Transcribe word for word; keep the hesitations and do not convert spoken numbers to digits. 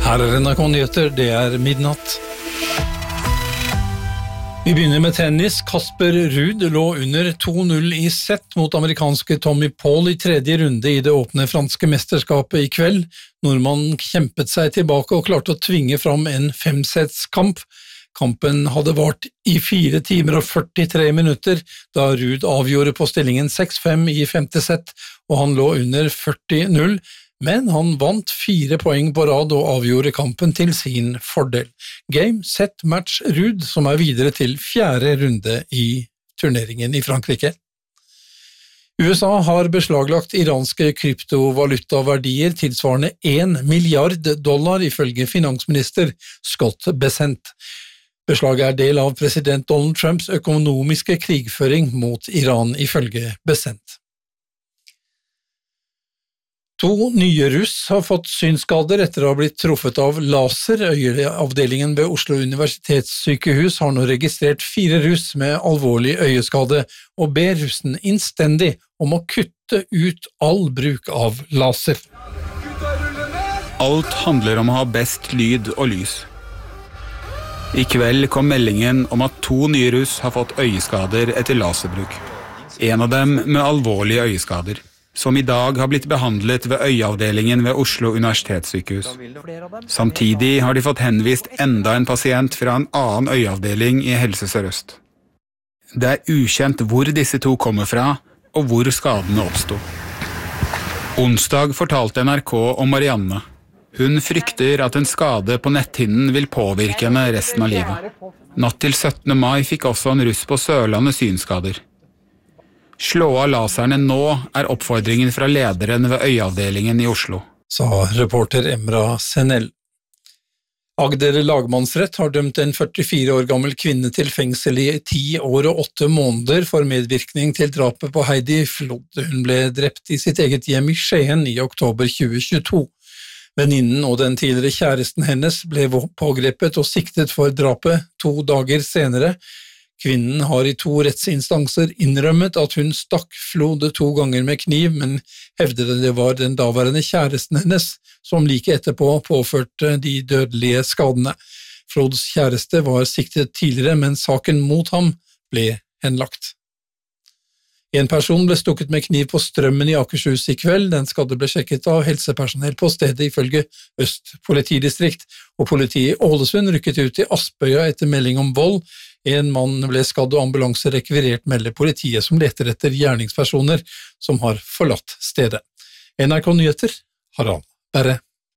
Her er N R K Nyheter, det er midnatt. Vi begynner med tennis. Casper Ruud lå under to null i sett mot amerikanske Tommy Paul i tredje runde i det åpne franske mesterskapet i kveld. Nordmannen kjempet seg tilbake og klarte å tvinge fram en femsetskamp. Kampen hadde vart i fire timer og førtitre minutter, da Ruud avgjorde på stillingen seks fem i femte sett, og han lå under førti null. Men han vant fire poeng på rad og avgjorde kampen til sin fordel. Game, set, match, Ruud, som er videre til fjerde runde i turneringen i Frankrike. U S A har beslaglagt iranske kryptovalutaverdier tilsvarende en milliard dollar ifølge finansminister Scott Bessent. Beslaget er del av president Donald Trumps økonomiske krigføring mot Iran ifølge Bessent. To nye russ har fått synskader etter å ha blitt truffet av laser. Øyeavdelingen ved Oslo universitetssykehus har nå registrert fire russ med alvorlig øyeskade og ber russen innstendig om å kutte ut all bruk av laser. Alt handler om å ha best lyd og lys. I kveld kom meldingen om at to nye russ har fått øyeskader etter laserbruk. En av dem med alvorlige øyeskader, som i dag har blitt behandlet ved øyeavdelingen ved Oslo universitetssykehus. Samtidig har de fått henvist enda en pasient fra en annen øyeavdeling i Helse Sør-Øst. Det er ukjent hvor disse to kommer fra, og hvor skadene oppstod. Onsdag fortalte N R K om Marianne. Hun frykter at en skade på netthinnen vil påvirke henne resten av livet. Natt til syttende mai fikk også en russ på Sørlandet synskader. Slå av laserne nå er oppfordringen fra lederen ved øyeavdelingen i Oslo, sa reporter Emra Senel. Agder lagmannsrett har dømt en førtifire år gammel kvinne til fengsel i ti år og åtte måneder for medvirkning til drapet på Heidi Flod. Hun ble drept i sitt eget hjem i Skien i oktober tjue tjueto. Venninnen og den tidligere kjæresten hennes ble pågrepet og siktet for drapet to dager senere. Kvinnen har i to rettsinstanser innrømmet at hun stakk Flod to ganger med kniv, men hevdet det var den daværende kjæresten hennes som like etterpå påførte de dødelige skadene. Flods kjæreste var siktet tidligere, men saken mot ham ble henlagt. En person ble stukket med kniv på Strømmen i Akershus i kveld. Den skadde ble sjekket av helsepersonell på stedet ifølge Øst politidistrikt, og politiet i Ålesund rykket ut i Aspøya etter melding om vold. En mann ble skadd og ambulanse rekvirert, melder politiet som leter etter gjerningspersoner som har forlatt stedet. N R K Nyheter, Harald Berre.